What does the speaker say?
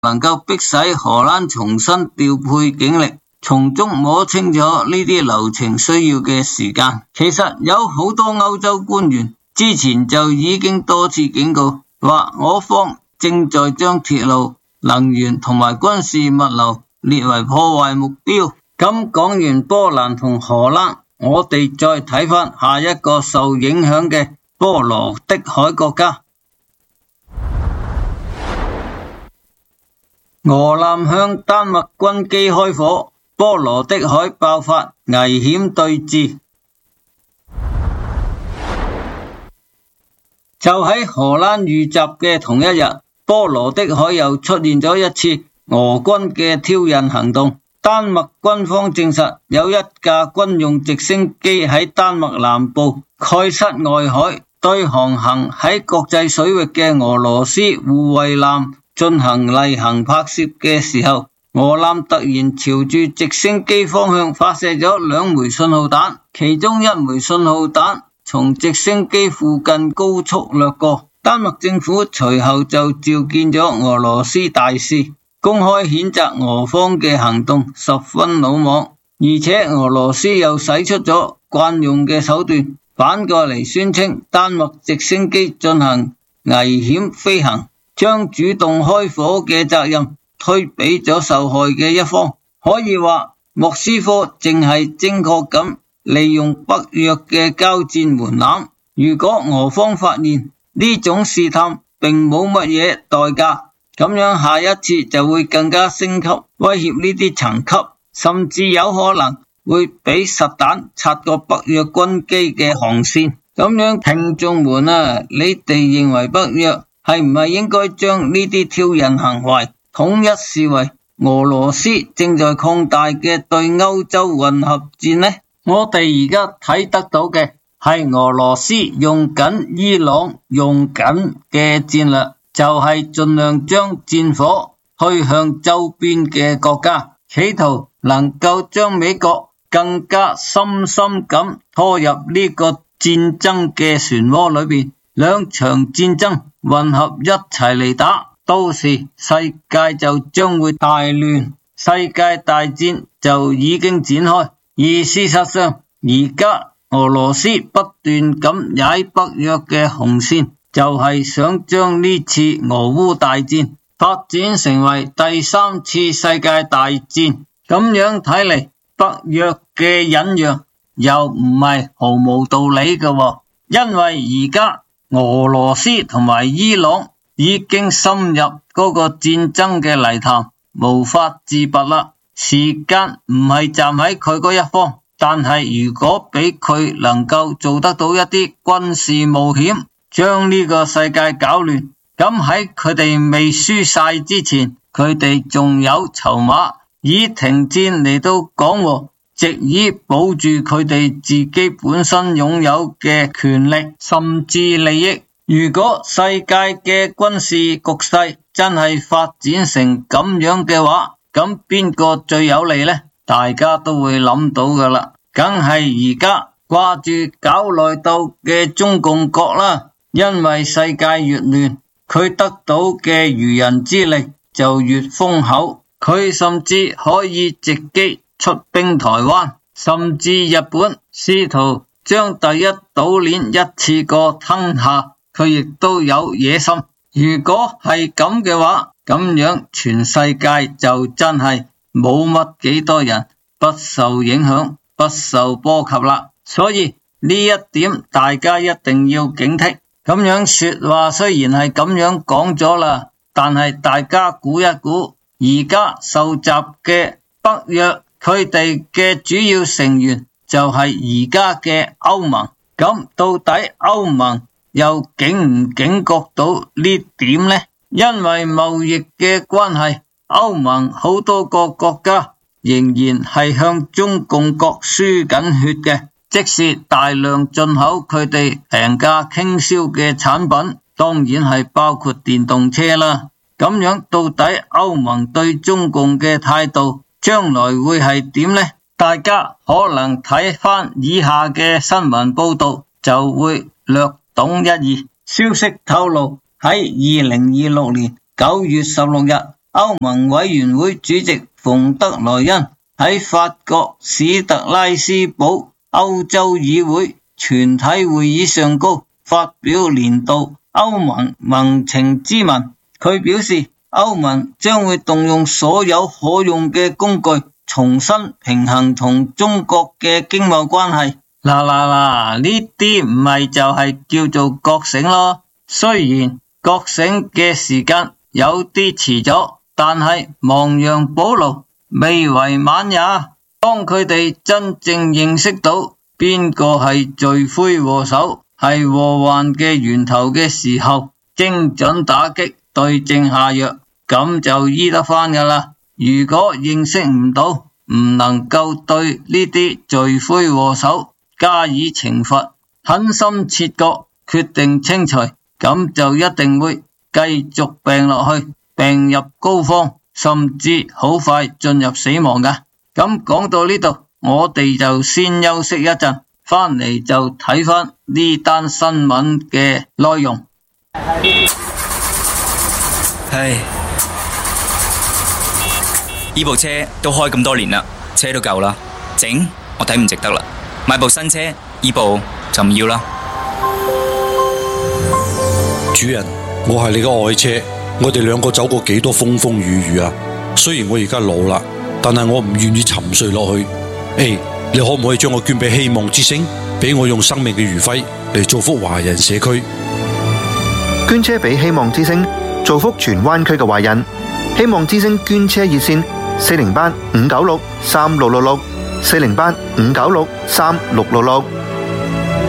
能夠迫使荷蘭重新調配警力，從中摸清楚呢啲流程需要嘅時間。其實有好多歐洲官員之前就已經多次警告，話我方正在將鐵路、能源同埋軍事物流列為破壞目標。咁講完波蘭同荷蘭，我哋再睇返下一個受影響嘅波羅的海國家。俄艦向丹麥軍機開火，波羅的海爆發危險對峙。就喺荷蘭遇襲嘅同一日，波羅的海又出現咗一次俄軍嘅挑釁行動。丹麥軍方證實有一架軍用直升機喺丹麥南部蓋塞外海對航行喺國際水域嘅俄羅斯護衛艦進行例行拍攝嘅時候，俄艦突然朝住直升機方向發射咗2枚信號彈，其中1枚信號彈從直升機附近高速掠過。丹麥政府隨後就召見咗俄羅斯大使，公開譴責俄方嘅行動十分魯莽，而且俄羅斯又使出咗慣用嘅手段，反過嚟宣稱丹麥直升機進行危險飛行，將主動開火嘅責任推俾咗受害嘅一方。可以話莫斯科正係精確咁利用北約嘅交戰門檻。如果俄方發現呢種試探並冇乜嘢代價，咁樣下一次就會更加升級，威脅呢啲層級，甚至有可能會俾實彈擦過北約軍機嘅航線。咁樣聽眾們啊，你哋認為北約係唔係應該將呢啲挑釁行為統一視為俄羅斯正在擴大嘅對歐洲混合戰呢？我哋而家睇得到嘅係俄羅斯用緊伊朗用緊嘅戰略，就係盡量將戰火推向周邊嘅國家，企圖能夠將美國更加深深咁拖入呢個戰爭嘅漩渦裏邊，兩場戰爭混合一齊嚟打，到時世界就將會大亂，世界大戰就已經展開。而事實上，而家俄羅斯不斷咁踩北約嘅紅線，就係想將呢次俄烏大戰發展成為第3次世界大戰。咁樣睇嚟，北約嘅忍讓又唔係毫無道理嘅，因為而家俄羅斯同埋伊朗已經深入嗰個戰爭嘅泥潭，無法自拔啦。時間唔係站喺佢嗰一方，但係如果俾佢能夠做得到一啲軍事冒險，將呢個世界搞亂，咁喺佢哋未輸晒之前，佢哋仲有籌碼，以停戰嚟到講和，藉以保住佢哋自己本身擁有嘅權力甚至利益。如果世界嘅軍事局勢真係發展成咁樣嘅話，咁邊個最有利呢？大家都會諗到噶啦，梗係而家掛住搞內鬥嘅中共國啦。因為世界越亂，佢得到嘅漁人之利就越豐厚，佢甚至可以直擊出兵台灣，甚至日本試圖將第一島鏈一次過吞下，佢亦都有野心。如果係咁嘅話，咁樣全世界就真係冇乜幾多人不受影響、不受波及啦。所以呢一點大家一定要警惕。咁樣說話雖然係咁樣講咗啦，但係大家估一估，而家受襲嘅北約，佢哋嘅主要成員就係而家嘅歐盟。咁到底歐盟又警唔警覺到呢點呢？因為貿易嘅關係，歐盟好多個國家仍然係向中共國輸緊血嘅，即是大量進口佢哋平價傾銷嘅產品，當然係包括電動車啦。咁樣到底歐盟對中共嘅態度將來會係點呢？大家可能睇翻以下嘅新聞報道就會略懂一二。消息透露，喺2026年9月16日， 歐盟委員會主席馮德萊恩喺法國史特拉斯堡歐洲議會全體會議上發表年度歐盟盟情咨文。佢表示，歐盟將會動用所有可用嘅工具，重新平衡同中國嘅經貿關係。呢啲唔係就係叫做覺醒咯。雖然覺醒嘅時間有啲遲咗，但係亡羊補牢，未為晚也。當佢哋真正認識到邊個係罪魁禍首，係禍患嘅源頭嘅時候，精準打擊，對症下藥，咁就醫得返㗎喇。如果認識唔到，唔能夠對呢啲罪魁禍首加以懲罰，狠心切割，決定清除，咁就一定會繼續病落去，病入膏肓，甚至好快進入死亡㗎。咁講到呢度，我哋就先休息一陣，返嚟就睇返呢單新聞嘅內容。 唉，呢部車都開咁多年啦，車都舊啦，整我睇唔值得啦，買部新車，呢部就唔要啦。 主人，我係你嘅愛車，我哋兩個走過幾多風風雨雨啊！雖然我而家老啦，但係我唔願意沉睡落去。你可唔可以將我捐俾希望之星，俾我用生命嘅餘暉嚟造福華人社區？ 捐車俾希望之星，造福荃灣區嘅華人。希望之星捐車熱線：408-596-3666，408-596-3666。